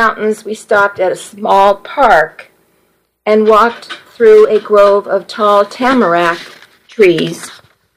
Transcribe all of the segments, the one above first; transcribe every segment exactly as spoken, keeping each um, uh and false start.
mountains, we stopped at a small park and walked through a grove of tall tamarack trees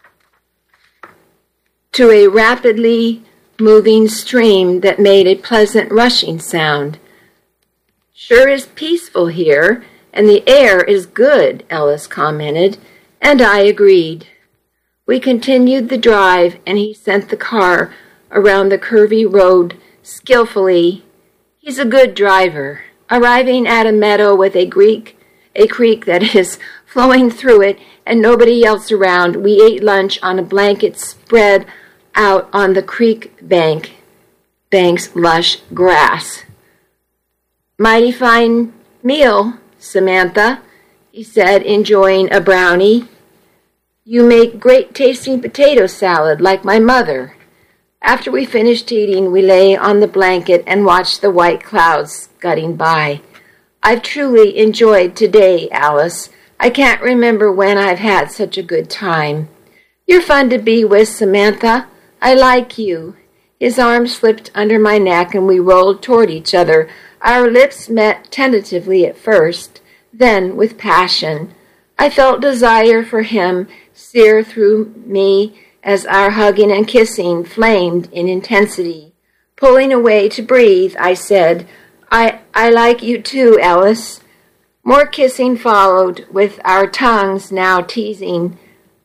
to a rapidly moving stream that made a pleasant rushing sound. "Sure is peaceful here, and the air is good," Ellis commented, and I agreed. We continued the drive, and he sent the car around the curvy road skillfully. He's a good driver. Arriving at a meadow with a creek, a creek that is flowing through it, and nobody else around, we ate lunch on a blanket spread out on the creek bank, bank's lush grass. "Mighty fine meal, Samantha," he said, enjoying a brownie. "You make great-tasting potato salad like my mother." After we finished eating, we lay on the blanket and watched the white clouds scudding by. "I've truly enjoyed today, Alice. I can't remember when I've had such a good time." "You're fun to be with, Samantha. I like you." His arm slipped under my neck and we rolled toward each other. Our lips met tentatively at first, then with passion. I felt desire for him sear through me as our hugging and kissing flamed in intensity. Pulling away to breathe, I said, I, I like you too, Ellis." More kissing followed, with our tongues now teasing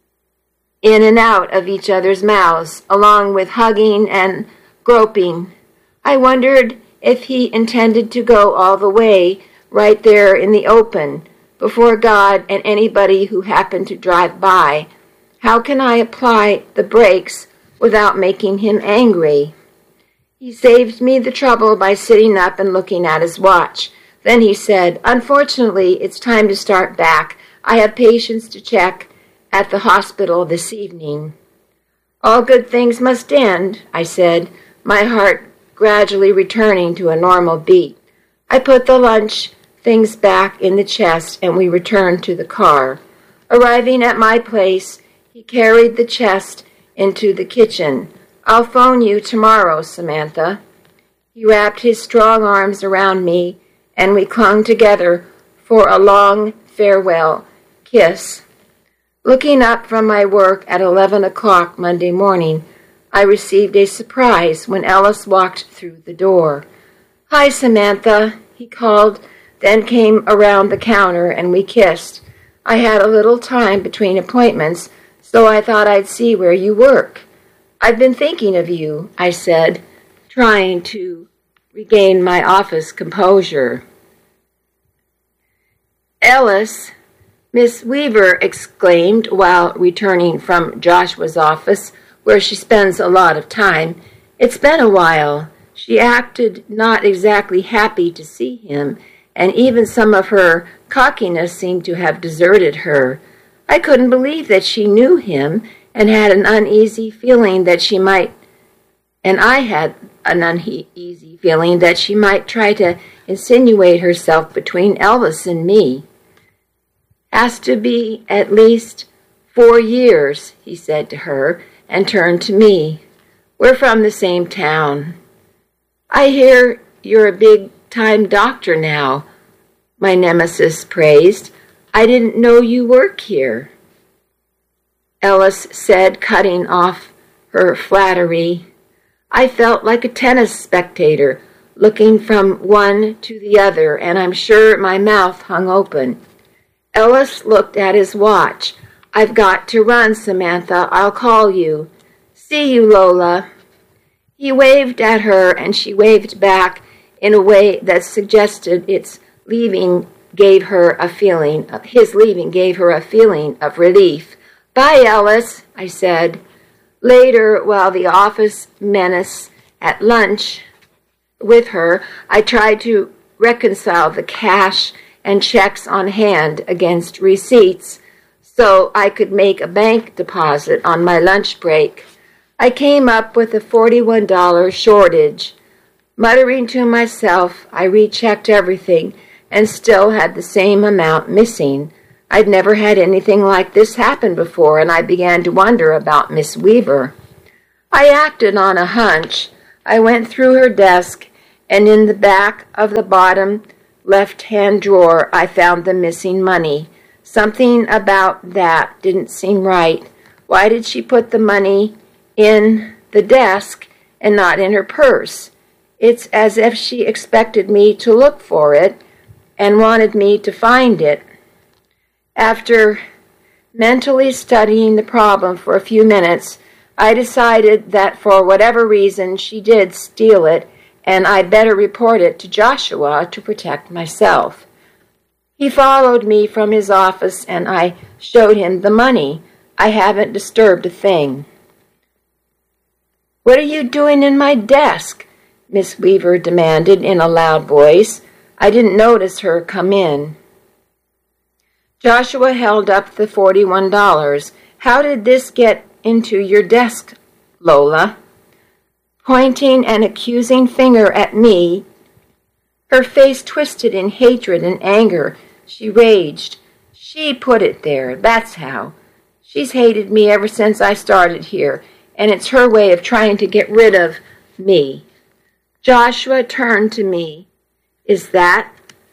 in and out of each other's mouths, along with hugging and groping. I wondered if he intended to go all the way, right there in the open, before God and anybody who happened to drive by. How can I apply the brakes without making him angry? He saved me the trouble by sitting up and looking at his watch. Then he said, "Unfortunately, it's time to start back. I have patients to check at the hospital this evening." "All good things must end," I said, my heart gradually returning to a normal beat. I put the lunch things back in the chest and we returned to the car. Arriving at my place, he carried the chest into the kitchen. "I'll phone you tomorrow, Samantha." He wrapped his strong arms around me and we clung together for a long farewell kiss. Looking up from my work at eleven o'clock Monday morning, I received a surprise when Ellis walked through the door. "Hi, Samantha," he called, then came around the counter and we kissed. "I had a little time between appointments, so I thought I'd see where you work." "I've been thinking of you," I said, trying to regain my office composure. "Ellis," Miss Weaver exclaimed while returning from Joshua's office, where she spends a lot of time. "It's been a while." She acted not exactly happy to see him, and even some of her cockiness seemed to have deserted her. I couldn't believe that she knew him, and had an uneasy feeling that she might, and I had an uneasy feeling that she might try to insinuate herself between Elvis and me. "Has to be at least four years, he said to her, and turned to me. "We're from the same town." "I hear you're a big-time doctor now," my nemesis praised. "I didn't know you work here." Ellis said, cutting off her flattery. I felt like a tennis spectator, looking from one to the other, and I'm sure my mouth hung open. Ellis looked at his watch. "I've got to run, Samantha. I'll call you." "See you, Lola." He waved at her, and she waved back in a way that suggested its leaving gave her a feeling, his leaving gave her a feeling of relief. "Bye, Ellis," I said. Later, while the office menace at lunch with her, I tried to reconcile the cash and checks on hand against receipts so I could make a bank deposit on my lunch break. I came up with a forty-one dollars shortage. Muttering to myself, I rechecked everything and still had the same amount missing. I'd never had anything like this happen before, and I began to wonder about Miss Weaver. I acted on a hunch. I went through her desk and in the back of the bottom left-hand drawer I found the missing money. Something about that didn't seem right. Why did she put the money in the desk and not in her purse? It's as if she expected me to look for it and wanted me to find it. After mentally studying the problem for a few minutes, I decided that for whatever reason she did steal it, and I'd better report it to Joshua to protect myself. He followed me from his office, and I showed him the money. I haven't disturbed a thing. "What are you doing in my desk?" Miss Weaver demanded in a loud voice. I didn't notice her come in. Joshua held up the forty-one dollars. "How did this get into your desk, Lola?" Pointing an accusing finger at me, her face twisted in hatred and anger. She raged. "She put it there, that's how. She's hated me ever since I started here, and it's her way of trying to get rid of me." Joshua turned to me. "Is that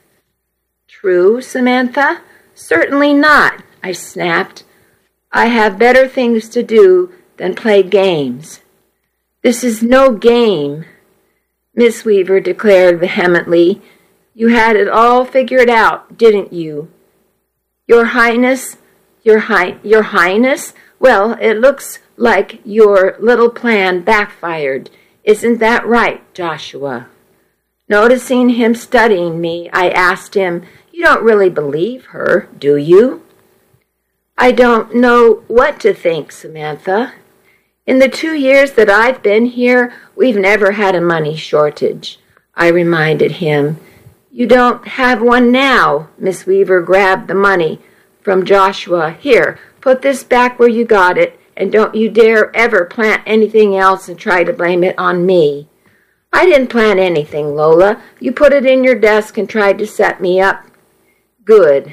true, Samantha?" "Certainly not," I snapped. "I have better things to do than play games." "This is no game," Miss Weaver declared vehemently. "You had it all figured out, didn't you?" "Your Highness, your high, your Highness? Well, it looks like your little plan backfired. Isn't that right, Joshua?" Noticing him studying me, I asked him, "You don't really believe her, do you?" "I don't know what to think, Samantha. In the two years that I've been here, we've never had a money shortage," I reminded him. "You don't have one now." Miss Weaver grabbed the money from Joshua. "Here, put this back where you got it, and don't you dare ever plant anything else and try to blame it on me." "I didn't plant anything, Lola. You put it in your desk and tried to set me up." "Good.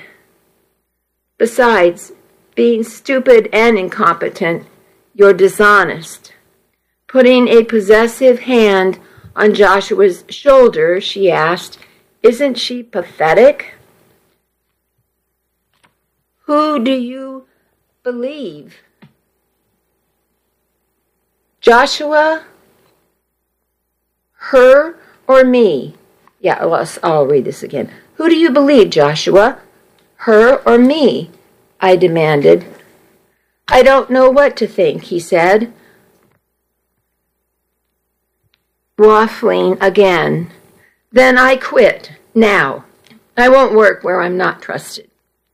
Besides being stupid and incompetent, you're dishonest." Putting a possessive hand on Joshua's shoulder, she asked, "Isn't she pathetic?" "Who do you believe? Joshua, her, or me?" Yeah, well, I'll read this again. "Who do you believe, Joshua? Her or me?" I demanded. "I don't know what to think," he said, waffling again. "Then I quit. Now. I won't work where I'm not trusted."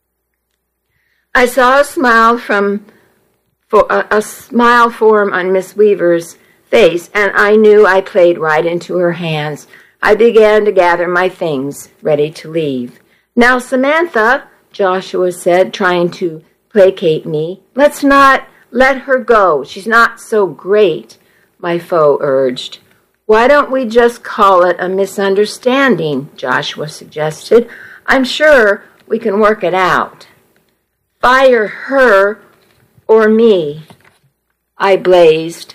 I saw a smile from for a, a smile form on Miss Weaver's face, and I knew I played right into her hands. I began to gather my things, ready to leave. "Now, Samantha," Joshua said, trying to placate me, "let's not let her go. She's not so great," my foe urged. "Why don't we just call it a misunderstanding?" Joshua suggested. "I'm sure we can work it out." "Fire her or me," I blazed.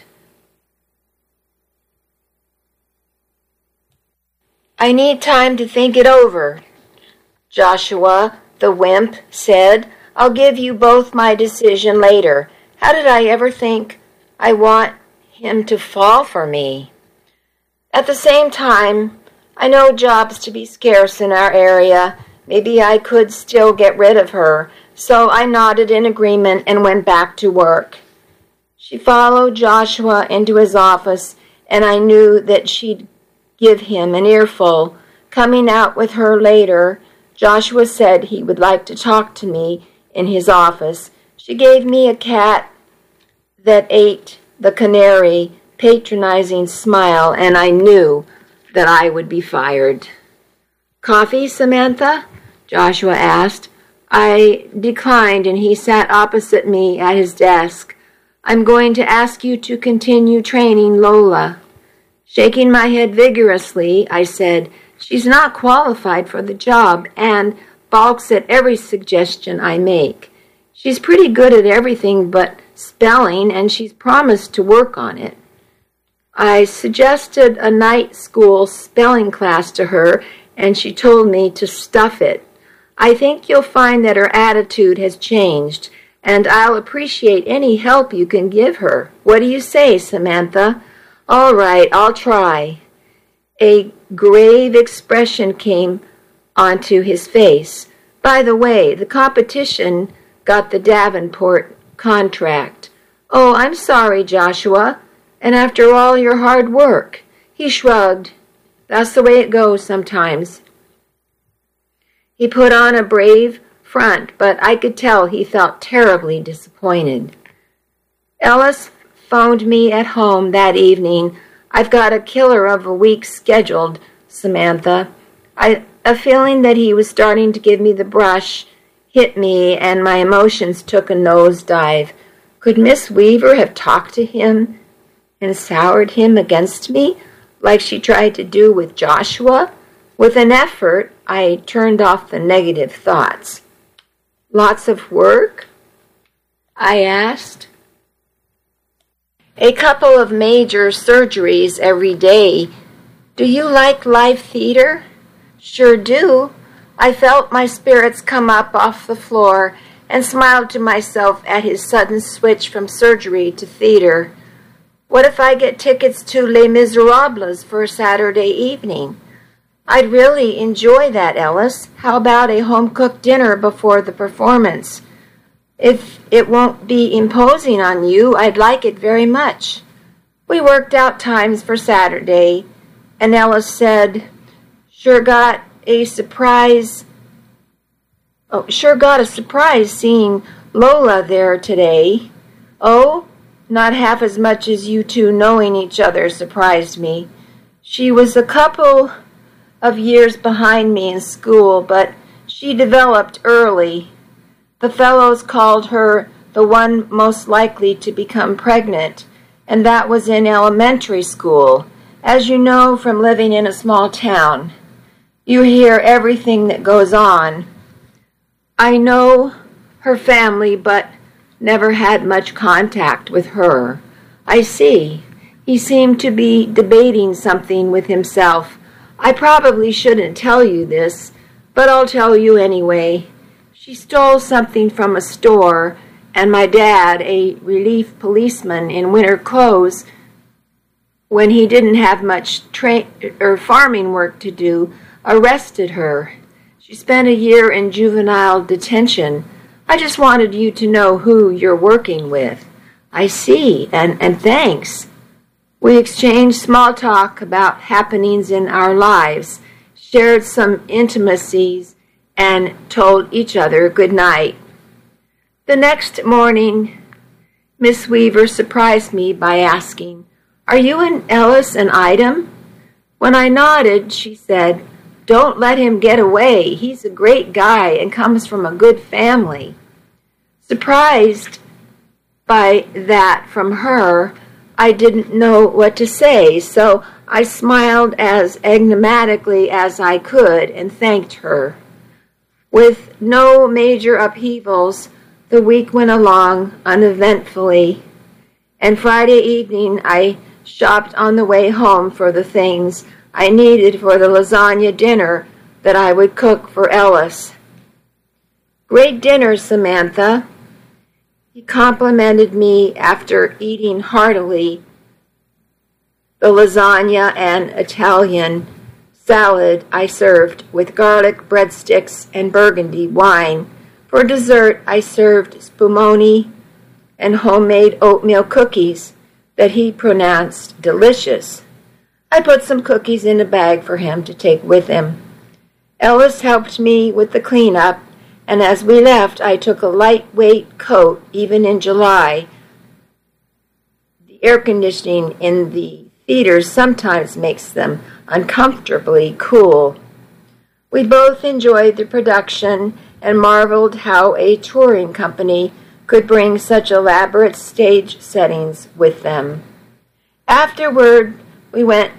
"I need time to think it over," Joshua, the wimp, said. "I'll give you both my decision later. How did I ever think I want him to fall for me? At the same time, I know jobs to be scarce in our area. Maybe I could still get rid of her." So I nodded in agreement and went back to work. She followed Joshua into his office, and I knew that she'd give him an earful. Coming out with her later, Joshua said he would like to talk to me in his office. She gave me a cat that ate the canary, patronizing smile, and I knew that I would be fired. "Coffee, Samantha?" Joshua asked. I declined, and he sat opposite me at his desk. "I'm going to ask you to continue training Lola." Shaking my head vigorously, I said, "She's not qualified for the job and balks at every suggestion I make. She's pretty good at everything but spelling, and she's promised to work on it." I suggested a night school spelling class to her, and she told me to stuff it. I think you'll find that her attitude has changed, and I'll appreciate any help you can give her. What do you say, Samantha? All right, I'll try. A grave expression came onto his face. By the way, the competition got the Davenport contract. Oh, I'm sorry, Joshua. And after all your hard work. He shrugged. That's the way it goes sometimes. He put on a brave front, but I could tell he felt terribly disappointed. Ellis phoned me at home that evening. I've got a killer of a week scheduled, Samantha. I, a feeling that he was starting to give me the brush hit me, and my emotions took a nosedive. Could Miss Weaver have talked to him and soured him against me, like she tried to do with Joshua? With an effort, I turned off the negative thoughts. Lots of work? I asked. A couple of major surgeries every day. Do you like live theater? Sure do. I felt my spirits come up off the floor and smiled to myself at his sudden switch from surgery to theater. What if I get tickets to Les Miserables for Saturday evening? I'd really enjoy that, Ellis. How about a home-cooked dinner before the performance? If it won't be imposing on you, I'd like it very much. We worked out times for Saturday, and Ellis said, Sure got a surprise. Oh, sure got a surprise seeing Lola there today. Oh, not half as much as you two knowing each other surprised me. She was a couple of years behind me in school, but she developed early. The fellows called her the one most likely to become pregnant, and that was in elementary school, as you know from living in a small town. You hear everything that goes on. I know her family, but never had much contact with her. I see. He seemed to be debating something with himself. I probably shouldn't tell you this, but I'll tell you anyway. She stole something from a store, and my dad, a relief policeman in winter clothes, when he didn't have much tra- or farming work to do, arrested her. She spent a year in juvenile detention. I just wanted you to know who you're working with. I see, and, and thanks. We exchanged small talk about happenings in our lives, shared some intimacies, and told each other good night. The next morning, Miss Weaver surprised me by asking, Are you and Ellis an item? When I nodded, she said, Don't let him get away. He's a great guy and comes from a good family. Surprised by that from her, I didn't know what to say, so I smiled as enigmatically as I could and thanked her. With no major upheavals, the week went along uneventfully, and Friday evening I shopped on the way home for the things I needed for the lasagna dinner that I would cook for Ellis. Great dinner, Samantha. He complimented me after eating heartily the lasagna and Italian salad I served with garlic breadsticks and burgundy wine. For dessert, I served spumoni and homemade oatmeal cookies that he pronounced delicious. I put some cookies in a bag for him to take with him. Ellis helped me with the cleanup, and as we left, I took a lightweight coat, even in July. The air conditioning in the theaters sometimes makes them uncomfortably cool. We both enjoyed the production and marveled how a touring company could bring such elaborate stage settings with them. Afterward, we went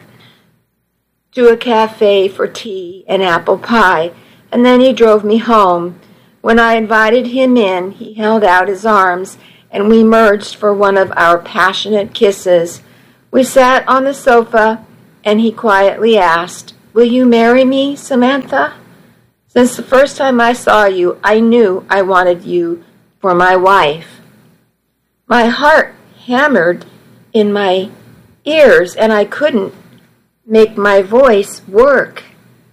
to a cafe for tea and apple pie, and then he drove me home. When I invited him in, he held out his arms, and we merged for one of our passionate kisses. We sat on the sofa, and he quietly asked, "Will you marry me, Samantha? Since the first time I saw you, I knew I wanted you for my wife." My heart hammered in my ears, and I couldn't make my voice work.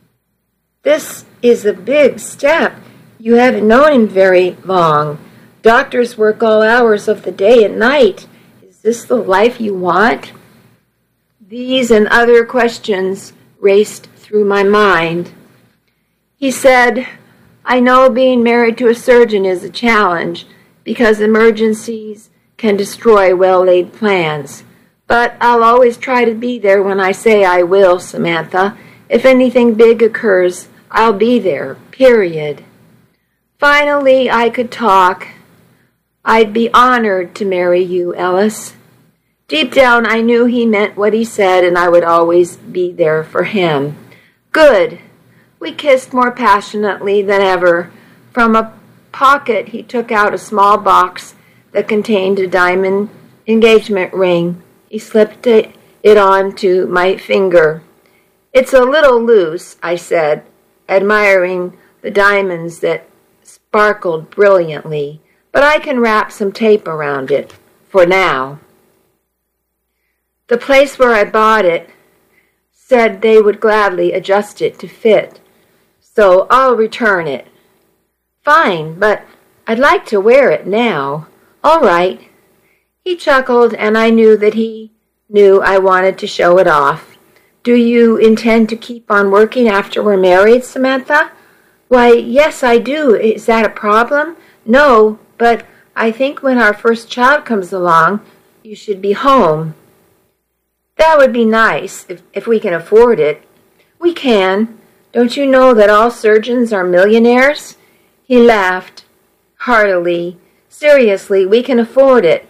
"This is a big step. You haven't known him very long. Doctors work all hours of the day and night. Is this the life you want?" These and other questions raced through my mind. He said, "I know being married to a surgeon is a challenge because emergencies can destroy well-laid plans. But I'll always try to be there when I say I will, Samantha. If anything big occurs, I'll be there, period." Finally, I could talk. "I'd be honored to marry you, Ellis." Deep down, I knew he meant what he said, and I would always be there for him. Good. We kissed more passionately than ever. From a pocket, he took out a small box that contained a diamond engagement ring. He slipped it, it onto my finger. "It's a little loose," I said, admiring the diamonds that sparkled brilliantly, "but I can wrap some tape around it, for now." The place where I bought it said they would gladly adjust it to fit, so I'll return it. "Fine, but I'd like to wear it now." "All right." He chuckled, and I knew that he knew I wanted to show it off. "Do you intend to keep on working after we're married, Samantha?" "Why, yes, I do. Is that a problem?" "No, but I think when our first child comes along, you should be home." "That would be nice, if, if we can afford it." "We can. Don't you know that all surgeons are millionaires?" He laughed heartily. "Seriously, we can afford it."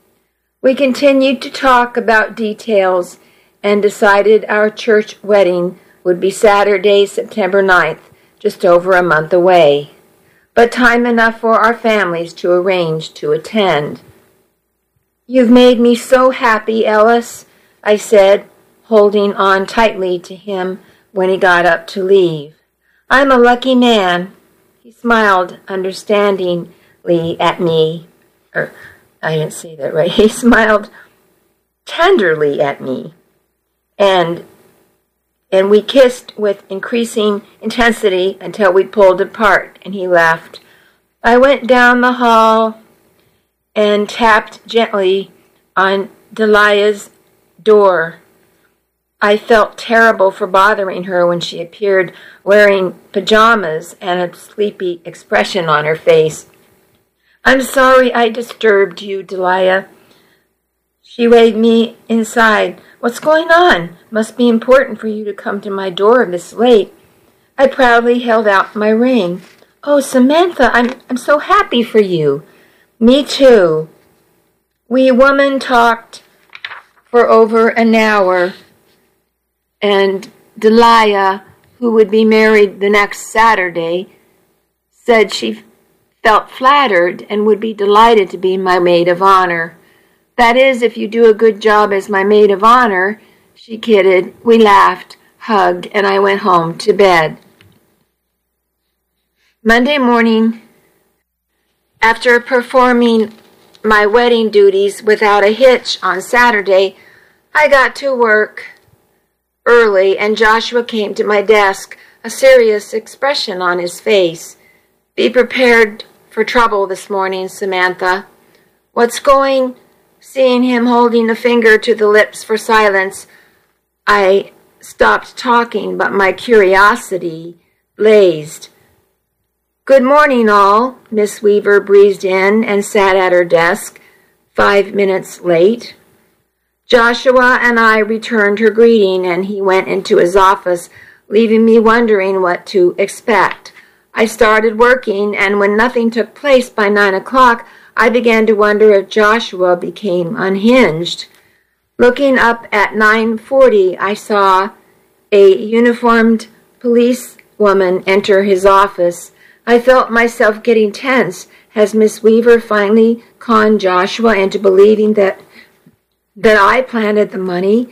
We continued to talk about details and decided our church wedding would be Saturday, September ninth, just over a month away, but time enough for our families to arrange to attend. "You've made me so happy, Ellis," I said, holding on tightly to him when he got up to leave. "I'm a lucky man." He smiled understandingly at me. Or, I didn't say that right. He smiled tenderly at me. And and we kissed with increasing intensity until we pulled apart, and he left. I went down the hall and tapped gently on Delia's door. I felt terrible for bothering her when she appeared wearing pajamas and a sleepy expression on her face. "I'm sorry I disturbed you, Delia." She waved me inside. "What's going on? Must be important for you to come to my door this late." I proudly held out my ring. "Oh, Samantha, I'm I'm so happy for you." "Me too." We women talked for over an hour, and Delia, who would be married the next Saturday, said she felt flattered and would be delighted to be my maid of honor. "That is, if you do a good job as my maid of honor," she kidded. We laughed, hugged, and I went home to bed. Monday morning, after performing my wedding duties without a hitch on Saturday, I got to work early, and Joshua came to my desk, a serious expression on his face. "Be prepared for trouble this morning, Samantha." "What's going?" Seeing him holding a finger to the lips for silence, I stopped talking, but my curiosity blazed. "Good morning, all." Miss Weaver breezed in and sat at her desk, five minutes late. Joshua and I returned her greeting, and he went into his office, leaving me wondering what to expect. I started working, and when nothing took place by nine o'clock, I began to wonder if Joshua became unhinged. Looking up at nine forty, I saw a uniformed policewoman enter his office. I felt myself getting tense. Has Miss Weaver finally conned Joshua into believing that that I planted the money,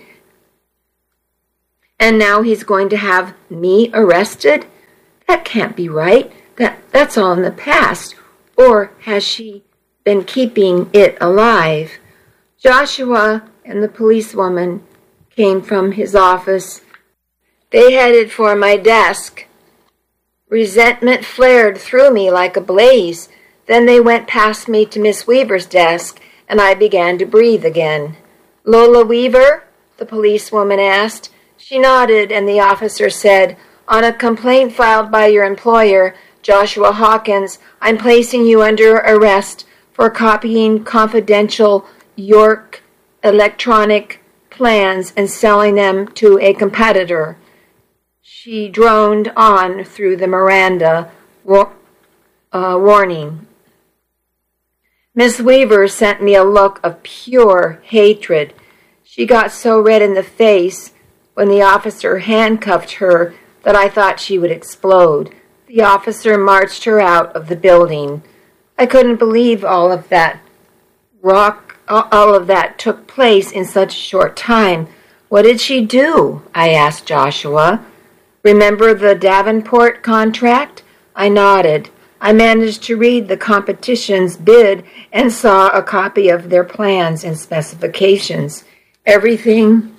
and now he's going to have me arrested? That can't be right. That, that's all in the past. Or has she been keeping it alive? Joshua and the policewoman came from his office. They headed for my desk. Resentment flared through me like a blaze. Then they went past me to Miss Weaver's desk, and I began to breathe again. "Lola Weaver?" the policewoman asked. She nodded, and the officer said, "On a complaint filed by your employer, Joshua Hawkins, I'm placing you under arrest for copying confidential York electronic plans and selling them to a competitor." She droned on through the Miranda war- uh, warning. Miss Weaver sent me a look of pure hatred. She got so red in the face when the officer handcuffed her that I thought she would explode. The officer marched her out of the building. I couldn't believe all of that rock, all of that took place in such a short time. "What did she do?" I asked Joshua. "Remember the Davenport contract?" I nodded. I managed to read the competition's bid and saw a copy of their plans and specifications. Everything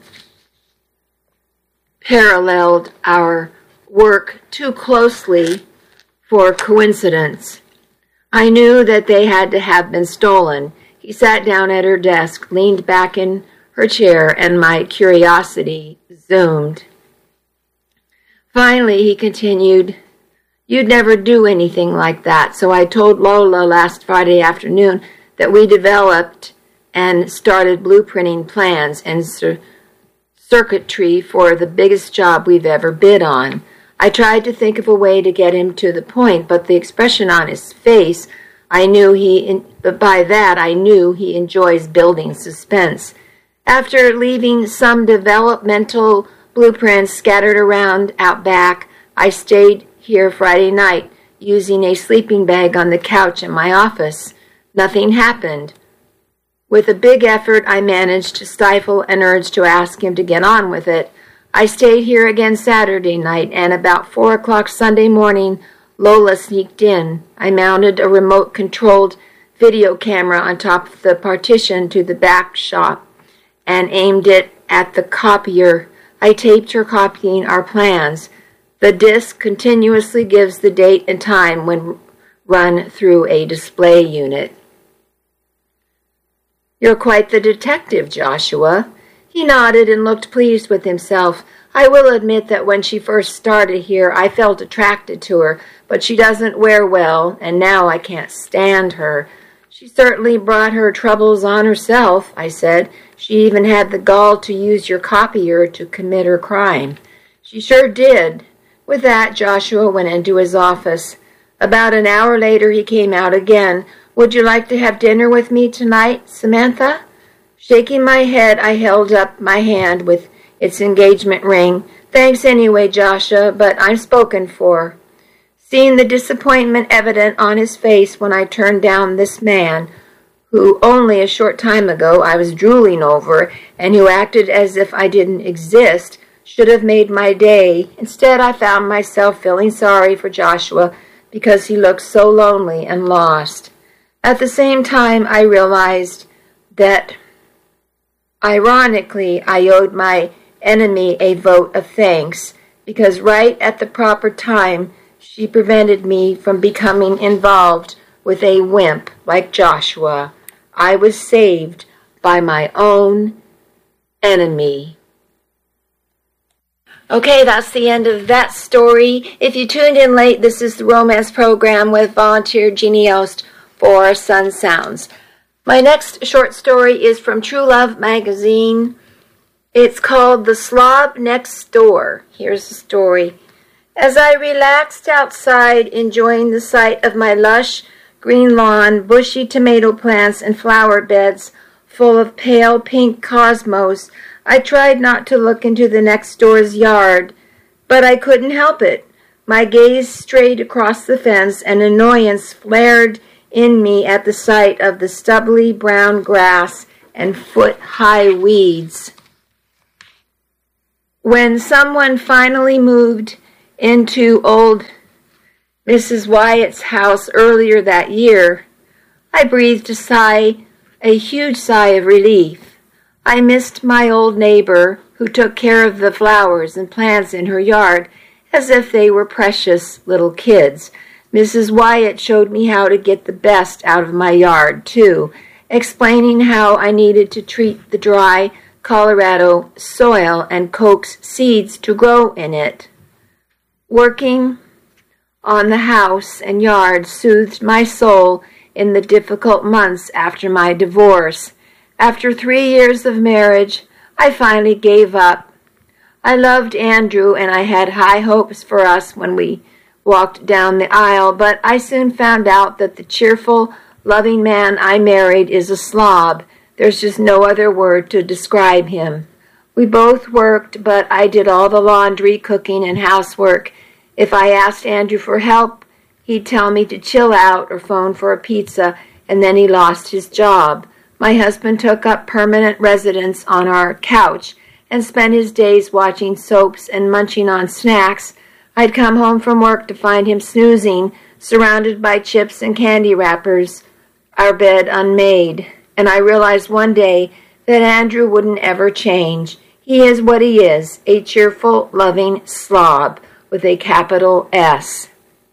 paralleled our work too closely for coincidence. I knew that they had to have been stolen. He sat down at her desk, leaned back in her chair, and my curiosity zoomed. Finally, he continued, "You'd never do anything like that, so I told Lola last Friday afternoon that we developed and started blueprinting plans and cir- circuitry for the biggest job we've ever bid on. I tried to think of a way to get him to the point, but the expression on his face, I knew he, in, but by that I knew he enjoys building suspense. After leaving some developmental blueprints scattered around out back, I stayed here Friday night, using a sleeping bag on the couch in my office. Nothing happened. With a big effort, I managed to stifle an urge to ask him to get on with it. I stayed here again Saturday night, and about four o'clock Sunday morning, Lola sneaked in. I mounted a remote-controlled video camera on top of the partition to the back shop and aimed it at the copier. I taped her copying our plans. The disc continuously gives the date and time when run through a display unit. "You're quite the detective, Joshua." He nodded and looked pleased with himself. "I will admit that when she first started here, I felt attracted to her, but she doesn't wear well, and now I can't stand her." "She certainly brought her troubles on herself," I said. "She even had the gall to use your copier to commit her crime." "She sure did." With that, Joshua went into his office. About an hour later, he came out again. "Would you like to have dinner with me tonight, Samantha?" Shaking my head, I held up my hand with its engagement ring. "Thanks anyway, Joshua, but I'm spoken for." Seeing the disappointment evident on his face when I turned down this man, who only a short time ago I was drooling over, and who acted as if I didn't exist, should have made my day. Instead, I found myself feeling sorry for Joshua because he looked so lonely and lost. At the same time, I realized that, ironically, I owed my enemy a vote of thanks, because right at the proper time, she prevented me from becoming involved with a wimp like Joshua. I was saved by my own enemy. Okay, that's the end of that story. If you tuned in late, this is the romance program with volunteer Jeannie Ost for Sun Sounds. My next short story is from True Love magazine. It's called The Slob Next Door. Here's the story. As I relaxed outside, enjoying the sight of my lush green lawn, bushy tomato plants, and flower beds full of pale pink cosmos, I tried not to look into the next door's yard, but I couldn't help it. My gaze strayed across the fence, and annoyance flared in me at the sight of the stubbly brown grass and foot-high weeds. When someone finally moved into old Missus Wyatt's house earlier that year, I breathed a sigh, a huge sigh of relief. I missed my old neighbor who took care of the flowers and plants in her yard as if they were precious little kids. Missus Wyatt showed me how to get the best out of my yard, too, explaining how I needed to treat the dry Colorado soil and coax seeds to grow in it. Working on the house and yard soothed my soul in the difficult months after my divorce. After three years of marriage, I finally gave up. I loved Andrew and I had high hopes for us when we walked down the aisle, but I soon found out that the cheerful, loving man I married is a slob. There's just no other word to describe him. We both worked, but I did all the laundry, cooking, and housework. If I asked Andrew for help, he'd tell me to chill out or phone for a pizza, and then he lost his job. My husband took up permanent residence on our couch and spent his days watching soaps and munching on snacks. I'd come home from work to find him snoozing, surrounded by chips and candy wrappers, our bed unmade. And I realized one day that Andrew wouldn't ever change. He is what he is, a cheerful, loving slob with a capital S.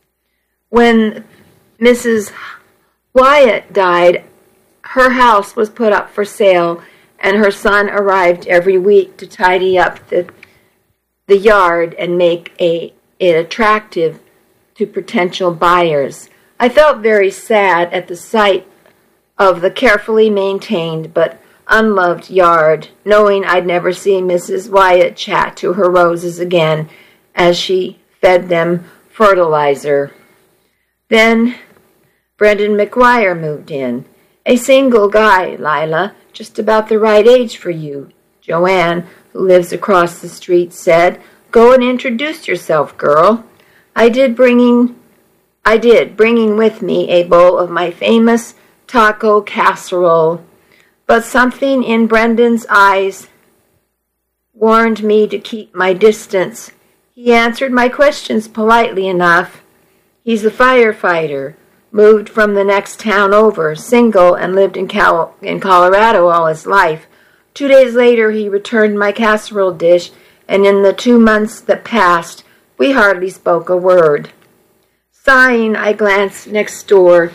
When Missus Wyatt died, her house was put up for sale, and her son arrived every week to tidy up the, the yard and make a, it attractive to potential buyers. I felt very sad at the sight of the carefully maintained but unloved yard, knowing I'd never see Missus Wyatt chat to her roses again as she fed them fertilizer. Then Brendan McGuire moved in. A single guy, Lila, just about the right age for you, Joanne, who lives across the street, said. Go and introduce yourself, girl. I did bringing, I did, bringing with me a bowl of my famous taco casserole, but something in Brendan's eyes warned me to keep my distance. He answered my questions politely enough. He's a firefighter, moved from the next town over, single, and lived in, Cal- in Colorado all his life. Two days later, he returned my casserole dish, and in the two months that passed, we hardly spoke a word. Sighing, I glanced next door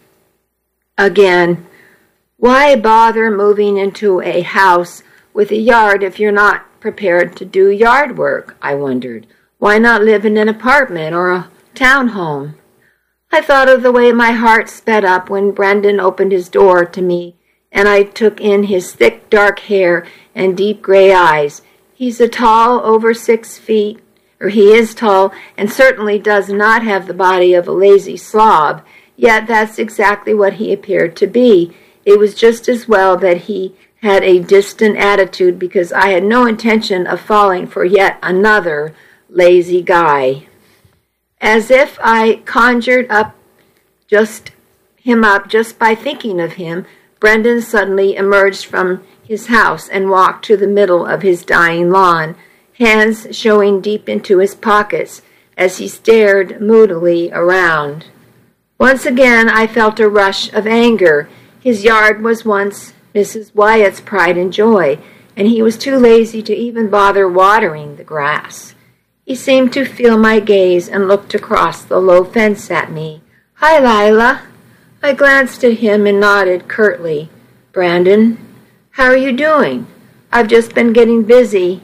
again. Why bother moving into a house with a yard if you're not prepared to do yard work? I wondered. Why not live in an apartment or a townhome? I thought of the way my heart sped up when Brendan opened his door to me, and I took in his thick dark hair and deep gray eyes. He's a tall, over six feet, or he is tall, and certainly does not have the body of a lazy slob. Yet that's exactly what he appeared to be. It was just as well that he had a distant attitude, because I had no intention of falling for yet another lazy guy. As if I conjured up just him up just by thinking of him, Brendan suddenly emerged from his house and walked to the middle of his dying lawn, hands showing deep into his pockets as he stared moodily around. Once again, I felt a rush of anger. His yard was once Missus Wyatt's pride and joy, and he was too lazy to even bother watering the grass. He seemed to feel my gaze and looked across the low fence at me. Hi, Lila. I glanced at him and nodded curtly. Brandon, how are you doing? I've just been getting busy.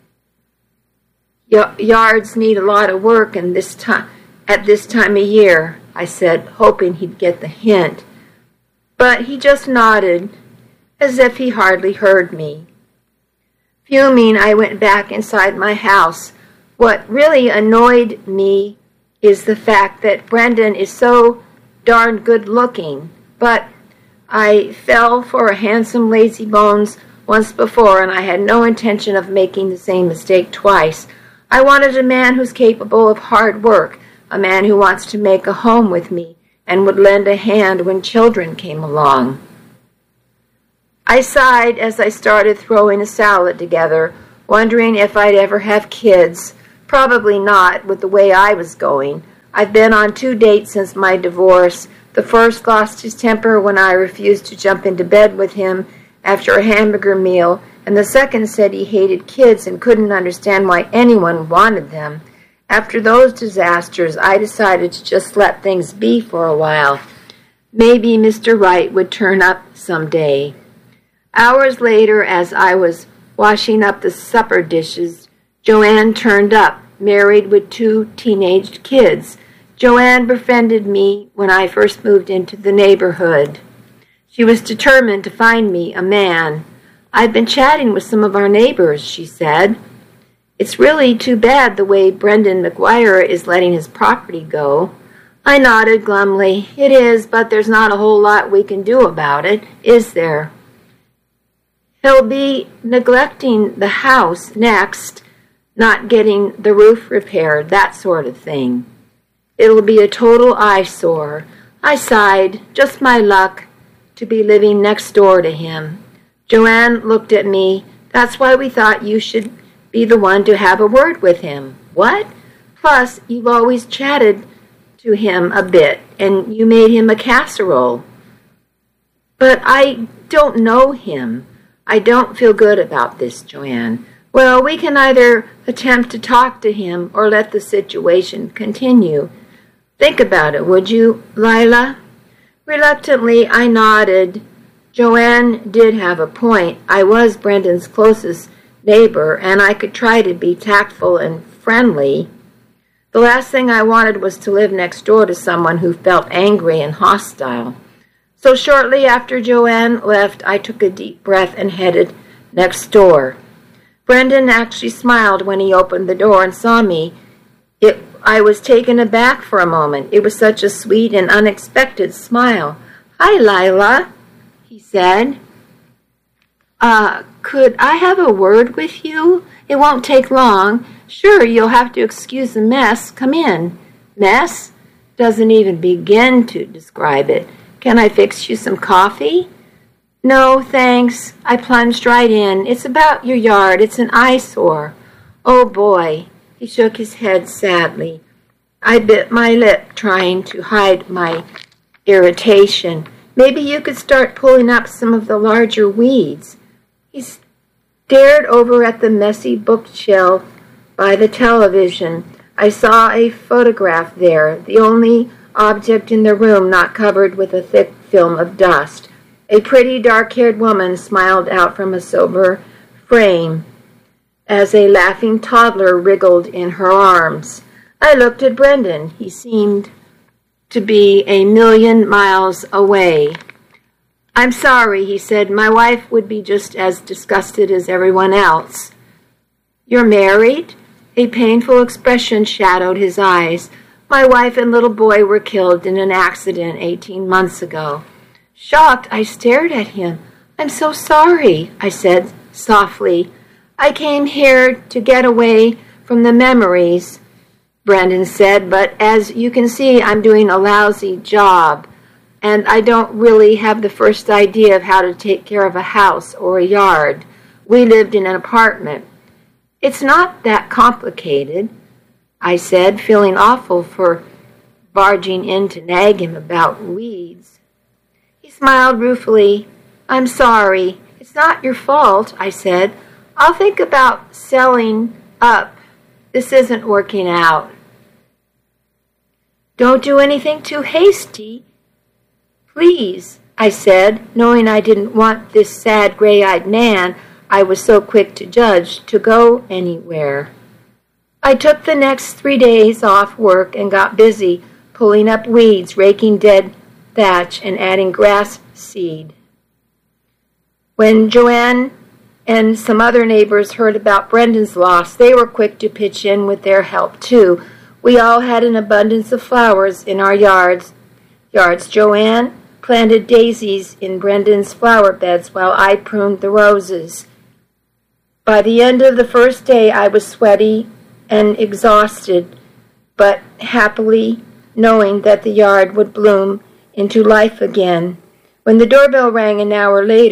Y- yards need a lot of work and this time, at this time of year, I said, hoping he'd get the hint. But he just nodded, as if he hardly heard me. Fuming, I went back inside my house. What really annoyed me is the fact that Brendan is so darn good-looking, but I fell for a handsome lazybones once before, and I had no intention of making the same mistake twice. I wanted a man who's capable of hard work, a man who wants to make a home with me and would lend a hand when children came along. I sighed as I started throwing a salad together, wondering if I'd ever have kids. Probably not, with the way I was going. I've been on two dates since my divorce. The first lost his temper when I refused to jump into bed with him after a hamburger meal, and the second said he hated kids and couldn't understand why anyone wanted them. After those disasters, I decided to just let things be for a while. Maybe Mister Right would turn up someday. Hours later, as I was washing up the supper dishes, Joanne turned up, married with two teenaged kids. Joanne befriended me when I first moved into the neighborhood. She was determined to find me a man. "I've been chatting with some of our neighbors," she said. "It's really too bad the way Brendan McGuire is letting his property go." I nodded glumly. "It is, but there's not a whole lot we can do about it, is there? He'll be neglecting the house next, not getting the roof repaired, that sort of thing. It'll be a total eyesore." I sighed. Just my luck to be living next door to him. Joanne looked at me. "That's why we thought you should be the one to have a word with him." "What? Plus, you've always chatted to him a bit, and you made him a casserole." "But I don't know him. I don't feel good about this, Joanne." "Well, we can either attempt to talk to him or let the situation continue. Think about it, would you, Lila?" Reluctantly, I nodded. Joanne did have a point. I was Brendan's closest neighbor, and I could try to be tactful and friendly. The last thing I wanted was to live next door to someone who felt angry and hostile. So shortly after Joanne left, I took a deep breath and headed next door. Brendan actually smiled when he opened the door and saw me. It, I was taken aback for a moment. It was such a sweet and unexpected smile. "Hi, Lila," he said. Uh, could I have a word with you? It won't take long. Sure, you'll have to excuse the mess. Come in." "Mess? Doesn't even begin to describe it. Can I fix you some coffee?" "No, thanks." I plunged right in. "It's about your yard. It's an eyesore." "Oh, boy." He shook his head sadly. I bit my lip, trying to hide my irritation. "Maybe you could start pulling up some of the larger weeds." He stared over at the messy bookshelf by the television. I saw a photograph there, the only object in the room not covered with a thick film of dust. A pretty dark-haired woman smiled out from a silver frame as a laughing toddler wriggled in her arms. I looked at Brendan. He seemed to be a million miles away. "I'm sorry," he said. "My wife would be just as disgusted as everyone else." "You're married?" A painful expression shadowed his eyes. "My wife and little boy were killed in an accident eighteen months ago." Shocked, I stared at him. "I'm so sorry," I said softly. "I came here to get away from the memories," Brendan said, "but as you can see, I'm doing a lousy job, and I don't really have the first idea of how to take care of a house or a yard. We lived in an apartment." "It's not that complicated," I said, feeling awful for barging in to nag him about weeds. He smiled ruefully. "I'm sorry. It's not your fault," I said. "I'll think about selling up. This isn't working out." "Don't do anything too hasty, please," I said, knowing I didn't want this sad, gray-eyed man I was so quick to judge to go anywhere. I took the next three days off work and got busy pulling up weeds, raking dead thatch, and adding grass seed. When Joanne and some other neighbors heard about Brendan's loss, they were quick to pitch in with their help, too. We all had an abundance of flowers in our yards. Yards. Joanne planted daisies in Brendan's flower beds while I pruned the roses. By the end of the first day, I was sweaty and exhausted, but happily knowing that the yard would bloom into life again. When the doorbell rang an hour later,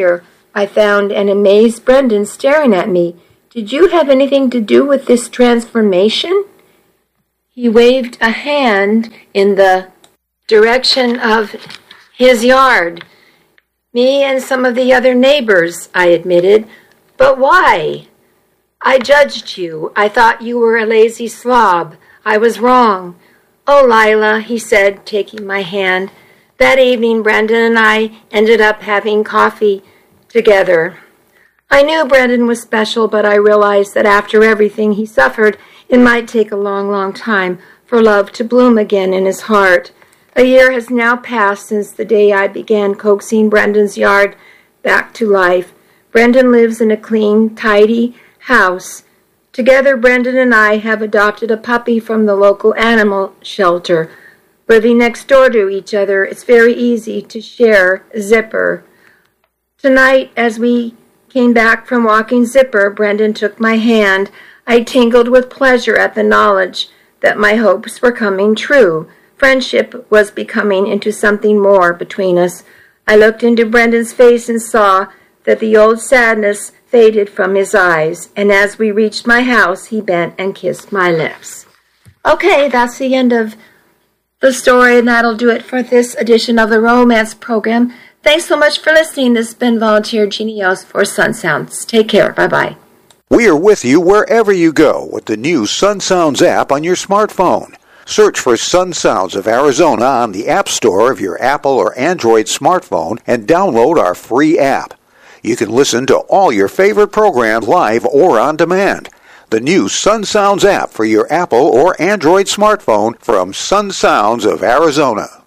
I found an amazed Brendan staring at me. Did you have anything to do with this transformation? He waved a hand in the direction of his yard. Me and some of the other neighbors, I admitted. But why? I judged you. I thought you were a lazy slob. I was wrong. Oh, Lila, he said, taking my hand. That evening, Brendan and I ended up having coffee together. I knew Brendan was special, but I realized that after everything he suffered, it might take a long, long time for love to bloom again in his heart. A year has now passed since the day I began coaxing Brendan's yard back to life. Brendan lives in a clean, tidy house. Together, Brendan and I have adopted a puppy from the local animal shelter. Living next door to each other, it's very easy to share Zipper. Tonight, as we came back from walking Zipper, Brendan took my hand. I tingled with pleasure at the knowledge that my hopes were coming true. Friendship was becoming into something more between us. I looked into Brendan's face and saw that the old sadness faded from his eyes, and as we reached my house, he bent and kissed my lips. Okay, that's the end of the story, and that'll do it for this edition of the Romance Program. Thanks so much for listening. This has been Volunteer Jeannie Yost for Sun Sounds. Take care. Bye-bye. We are with you wherever you go with the new Sun Sounds app on your smartphone. Search for Sun Sounds of Arizona on the App Store of your Apple or Android smartphone and download our free app. You can listen to all your favorite programs live or on demand. The new Sun Sounds app for your Apple or Android smartphone from Sun Sounds of Arizona.